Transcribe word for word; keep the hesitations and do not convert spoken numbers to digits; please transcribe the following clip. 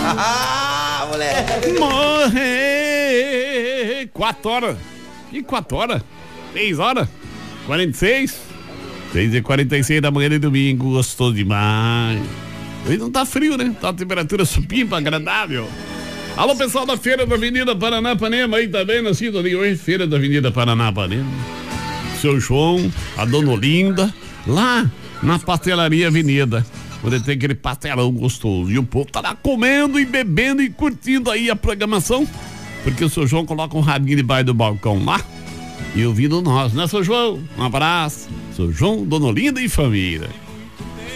Ah, moleque. Morrer. Quatro horas. Que quatro horas? Seis horas? Quarenta e seis? Seis e quarenta e seis da manhã de domingo. Gostoso demais. Hoje não tá frio, né? Tá a temperatura supimpa, agradável. Alô, pessoal da Feira da Avenida Paranapanema aí também na sintonia hoje. Feira da Avenida Paranapanema. Seu João, a Dona Olinda, lá na Pastelaria Avenida, onde tem aquele pastelão gostoso. E o povo tá lá comendo e bebendo e curtindo aí a programação, porque o seu João coloca um rabinho debaixo do balcão lá e ouvindo nós, né, seu João? Um abraço. Seu João, Dona Olinda e família.